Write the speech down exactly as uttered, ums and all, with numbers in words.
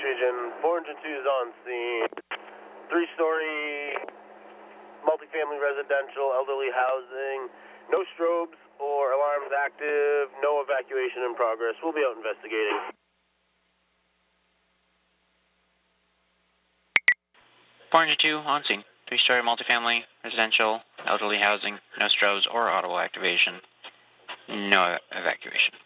Region. four oh two is on scene. Three-story, multifamily residential, elderly housing. No strobes or alarms active. No evacuation in progress. We'll be out investigating. four oh two on scene. Three-story multifamily, residential, elderly housing, no strobes or auto activation. No evacuation.